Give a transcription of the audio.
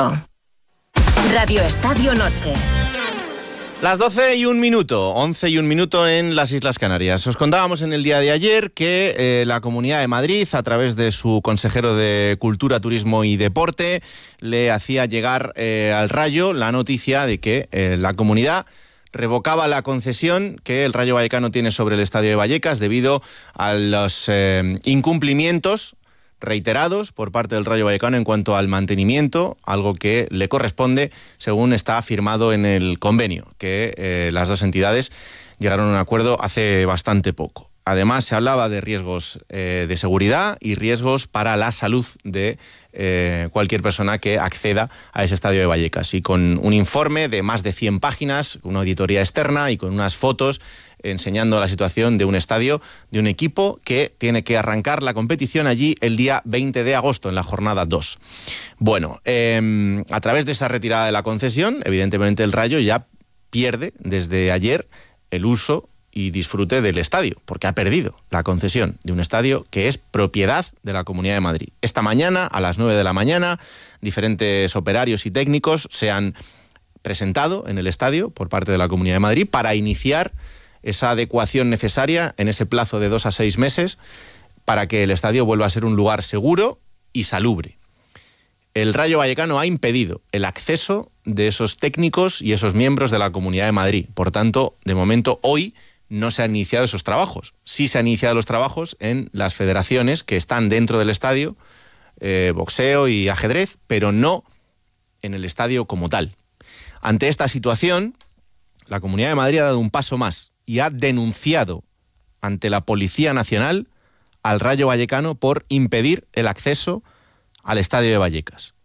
Radio Estadio Noche. Las 12:01, 11:01 en las Islas Canarias. Os contábamos en el día de ayer que la Comunidad de Madrid, a través de su consejero de Cultura, Turismo y Deporte, le hacía llegar al Rayo la noticia de que la comunidad revocaba la concesión que el Rayo Vallecano tiene sobre el Estadio de Vallecas debido a los incumplimientos reiterados por parte del Rayo Vallecano en cuanto al mantenimiento, algo que le corresponde según está firmado en el convenio, que las dos entidades llegaron a un acuerdo hace bastante poco. Además, se hablaba de riesgos de seguridad y riesgos para la salud de cualquier persona que acceda a ese estadio de Vallecas. Y con un informe de más de 100 páginas, una auditoría externa y con unas fotos enseñando la situación de un estadio, de un equipo que tiene que arrancar la competición allí el día 20 de agosto, en la jornada 2. Bueno, a través de esa retirada de la concesión, evidentemente el Rayo ya pierde desde ayer el uso y disfrute del estadio, porque ha perdido la concesión de un estadio que es propiedad de la Comunidad de Madrid. Esta mañana, a las 9 de la mañana, diferentes operarios y técnicos se han presentado en el estadio por parte de la Comunidad de Madrid para iniciar esa adecuación necesaria en ese plazo de 2 a 6 meses para que el estadio vuelva a ser un lugar seguro y salubre. El Rayo Vallecano ha impedido el acceso de esos técnicos y esos miembros de la Comunidad de Madrid. Por tanto, de momento, hoy no se han iniciado esos trabajos. Sí se han iniciado los trabajos en las federaciones que están dentro del estadio, boxeo y ajedrez, pero no en el estadio como tal. Ante esta situación, la Comunidad de Madrid ha dado un paso más y ha denunciado ante la Policía Nacional al Rayo Vallecano por impedir el acceso al estadio de Vallecas.